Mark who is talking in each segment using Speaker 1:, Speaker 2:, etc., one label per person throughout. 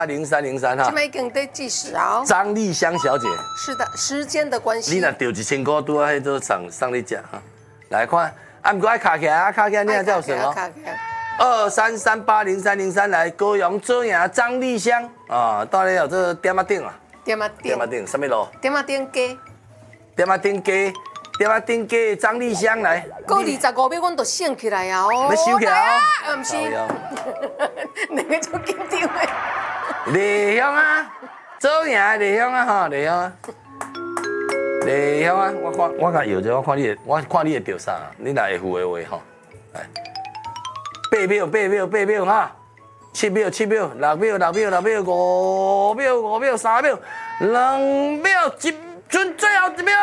Speaker 1: 0303哈。
Speaker 2: 现在已经在计时啊。
Speaker 1: 张丽香小姐。
Speaker 2: 是的，时间的关系。
Speaker 1: 你若丢1000块，拄啊，迄都送你食哈。来看，啊，毋过爱卡起来啊，卡起来你也才有算哦。233800303来，高雄做赢张丽香啊，到底有这点啊顶啊？
Speaker 2: 点啊
Speaker 1: 顶，什么路？
Speaker 2: 点啊顶街。
Speaker 1: 点啊顶街，点啊顶街，张丽香来。
Speaker 2: 过25秒，阮就醒起来啊！哦，
Speaker 1: 要收起来啊？
Speaker 2: 唔是，两个做紧张的。
Speaker 1: 丽香啊，做赢丽香啊，哈，丽香啊。丽香啊，我甲摇者，我看你会钓啥？你若会付的话吼，来8秒哈，7秒6秒5秒3秒2秒1剩最后1秒，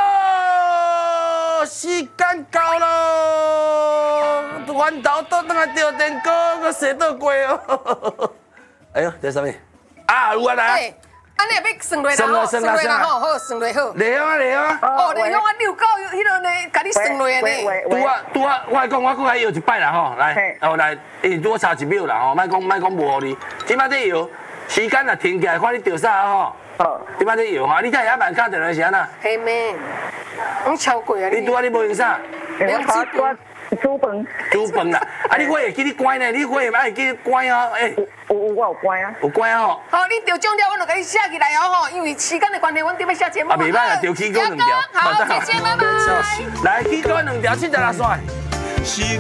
Speaker 1: 时间到咯，源头倒转来钓电锅，我射倒过哦。哎呦，这什么？啊，有啊来。
Speaker 2: 安尼要算落啦，算落啦吼，好算落好。
Speaker 1: 丽香啊！
Speaker 2: 哦，丽香啊，你有够迄个呢，甲你算落的呢。
Speaker 1: 拄啊，我讲我搁来摇一摆啦吼，来，来，拄差1秒啦吼，莫讲无互你，即摆在摇，时间若停起来，看你钓啥吼。好，即摆在摇哈，你睇下慢卡定来是安那？
Speaker 2: 嘿妹，我超过啊！
Speaker 1: 你拄啊，你无用啥？
Speaker 2: 两只半。
Speaker 3: 煮
Speaker 1: 饭啦！啊，你会记你关呢？你会爱记你关哦？哎，
Speaker 3: 我有关啊，
Speaker 1: 有关哦。
Speaker 2: 好，你钓中了，我就给你写起来哦吼，因为时间的关系，阮得要写节目。
Speaker 1: 啊，袂歹啊，钓起锅2条。
Speaker 2: 好，再见，拜拜。
Speaker 1: 来，起锅2条，76岁。